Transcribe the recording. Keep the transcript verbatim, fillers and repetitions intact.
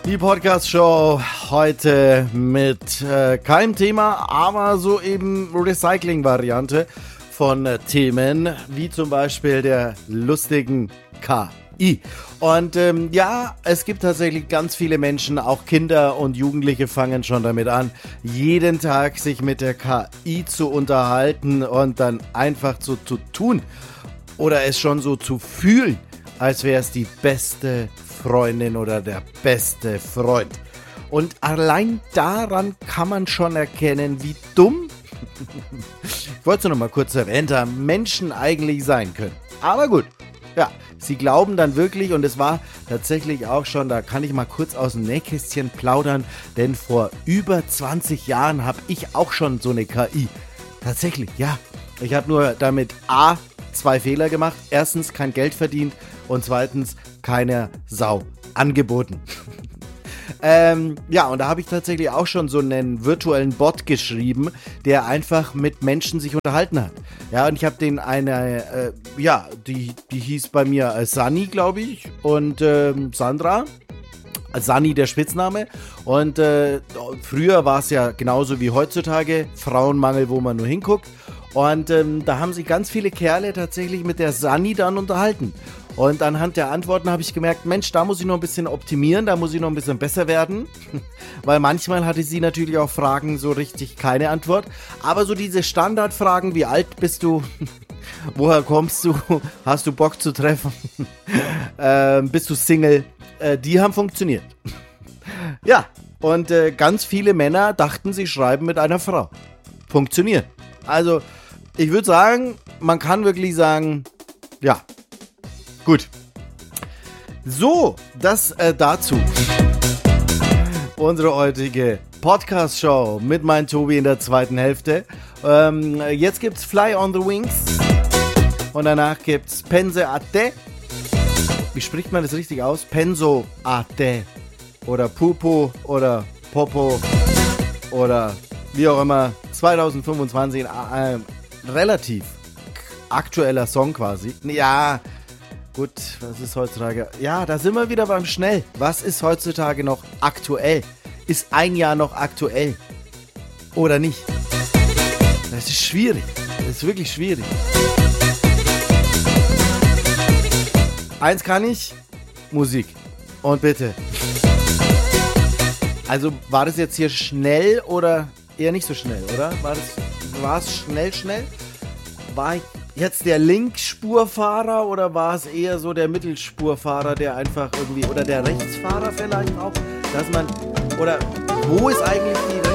Die Podcast-Show heute mit äh, keinem Thema, aber so eben Recycling-Variante von äh, Themen, wie zum Beispiel der lustigen K I. Und ähm, ja, es gibt tatsächlich ganz viele Menschen, auch Kinder und Jugendliche fangen schon damit an, jeden Tag sich mit der K I zu unterhalten und dann einfach so zu tun oder es schon so zu fühlen, als wäre es die beste Freundin oder der beste Freund. Und allein daran kann man schon erkennen, wie dumm, ich wollte es noch mal kurz erwähnt haben, Menschen eigentlich sein können. Aber gut, ja, sie glauben dann wirklich, und es war tatsächlich auch schon, da kann ich mal kurz aus dem Nähkästchen plaudern, denn vor über zwanzig Jahren habe ich auch schon so eine K I. Tatsächlich, ja. Ich habe nur damit A, zwei Fehler gemacht. Erstens kein Geld verdient und zweitens keine Sau angeboten. ähm, ja, und da habe ich tatsächlich auch schon so einen virtuellen Bot geschrieben, der einfach mit Menschen sich unterhalten hat. Ja, und ich habe den eine, äh, ja, die, die hieß bei mir äh, Sunny, glaube ich, und ähm, Sandra. Sunny der Spitzname. Und äh, früher war es ja genauso wie heutzutage, Frauenmangel, wo man nur hinguckt. Und ähm, da haben sich ganz viele Kerle tatsächlich mit der Sunny dann unterhalten. Und anhand der Antworten habe ich gemerkt, Mensch, da muss ich noch ein bisschen optimieren, da muss ich noch ein bisschen besser werden. Weil manchmal hatte sie natürlich auch Fragen, so richtig keine Antwort. Aber so diese Standardfragen, wie alt bist du, woher kommst du, hast du Bock zu treffen, äh, bist du Single, äh, die haben funktioniert. Ja, und äh, ganz viele Männer dachten, sie schreiben mit einer Frau. Funktioniert. Also, ich würde sagen, man kann wirklich sagen, ja, gut. So, das äh, dazu. Unsere heutige Podcast-Show mit meinem Tobi in der zweiten Hälfte. Ähm, jetzt gibt's Fly on the Wings und danach gibt's Pense a te. Wie spricht man das richtig aus? Penso a te oder Pupo oder Popo oder wie auch immer. zwanzig fünfundzwanzig, äh, relativ aktueller Song quasi. Ja, gut, was ist heutzutage? Ja, da sind wir wieder beim Schnell. Was ist heutzutage noch aktuell? Ist ein Jahr noch aktuell? Oder nicht? Das ist schwierig. Das ist wirklich schwierig. Eins kann ich, Musik. Und bitte. Also war das jetzt hier schnell oder eher nicht so schnell, oder? War das, war es schnell, schnell? War ich jetzt der Linksspurfahrer oder war es eher so der Mittelspurfahrer, der einfach irgendwie, oder der Rechtsfahrer vielleicht auch, dass man, oder wo ist eigentlich die